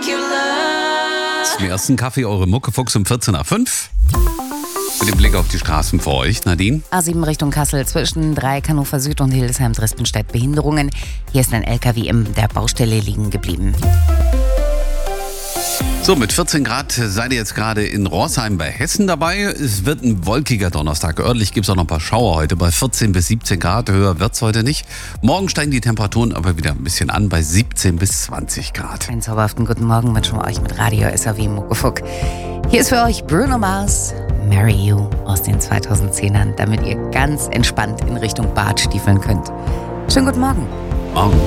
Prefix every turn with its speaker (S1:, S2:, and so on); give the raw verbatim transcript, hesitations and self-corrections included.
S1: Zum ersten Kaffee eure Muckefuchs um vierzehn nach fünf. Mit dem Blick auf die Straßen für euch, Nadine.
S2: A sieben Richtung Kassel zwischen Dreieck Hannover Süd und Hildesheim-Dresdenstedt Behinderungen. Hier ist ein L K W in der Baustelle liegen geblieben.
S1: So, mit vierzehn Grad seid ihr jetzt gerade in Rorsheim bei Hessen dabei. Es wird ein wolkiger Donnerstag. Örtlich gibt es auch noch ein paar Schauer heute bei vierzehn bis siebzehn Grad. Höher wird es heute nicht. Morgen steigen die Temperaturen aber wieder ein bisschen an bei siebzehn bis zwanzig Grad.
S2: Einen zauberhaften guten Morgen wünschen wir euch mit Radio S R W Muckefuck. Hier ist für euch Bruno Mars, Marry You aus den zweitausendzehnern, damit ihr ganz entspannt in Richtung Bad stiefeln könnt. Schönen guten Morgen.
S1: Morgen.